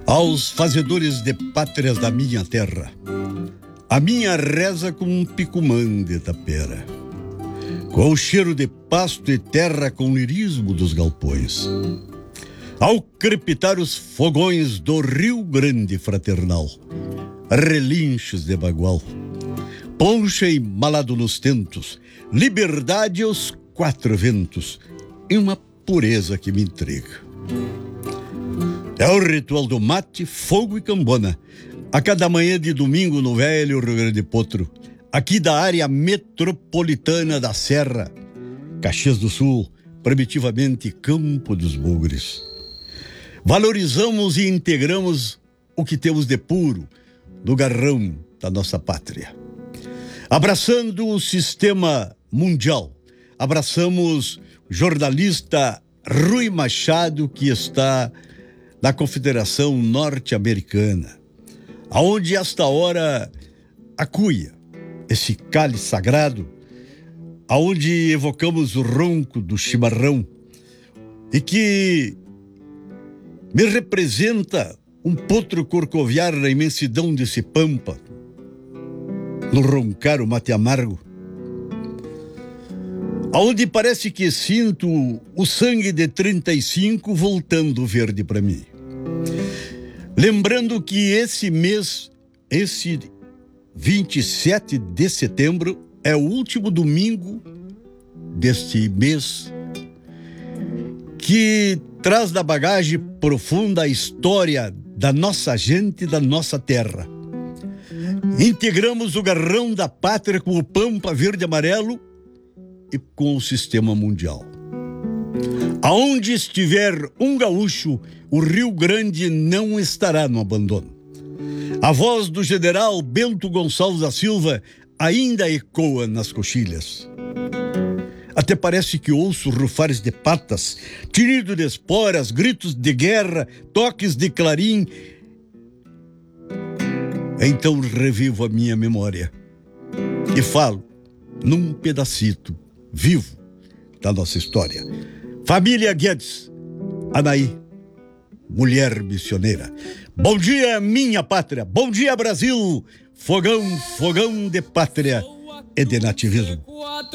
Aos fazedores de pátrias da minha terra, a minha reza com um picumã de tapera, com o cheiro de pasto e terra com o lirismo dos galpões. Ao crepitar os fogões do Rio Grande fraternal, relinchos de bagual, poncha embalado nos tentos, liberdade aos quatro ventos e uma pureza que me intriga. É o ritual do mate, fogo e cambona, a cada manhã de domingo no velho Rio Grande Potro, aqui da área metropolitana da Serra, Caxias do Sul, primitivamente Campo dos Bugres. Valorizamos e integramos o que temos de puro no garrão da nossa pátria. Abraçando o sistema mundial, abraçamos o jornalista Rui Machado, que está na Confederação Norte-Americana, aonde esta hora acuia esse cálice sagrado, aonde evocamos o ronco do chimarrão e que me representa um potro corcoviar na imensidão desse pampa, no roncar o mate amargo, aonde parece que sinto o sangue de 35 voltando verde para mim. Lembrando que esse mês, esse 27 de setembro, é o último domingo deste mês, que traz na bagagem profunda a história da nossa gente e da nossa terra. Integramos o garrão da pátria com o pampa verde e amarelo e com o sistema mundial. Aonde estiver um gaúcho, o Rio Grande não estará no abandono. A voz do general Bento Gonçalves da Silva ainda ecoa nas coxilhas. Até parece que ouço rufares de patas, tinido de esporas, gritos de guerra, toques de clarim. Então revivo a minha memória e falo num pedacito vivo da nossa história. Família Guedes, Anaí, mulher missioneira. Bom dia, minha pátria. Bom dia, Brasil. Fogão, fogão de pátria e de nativismo.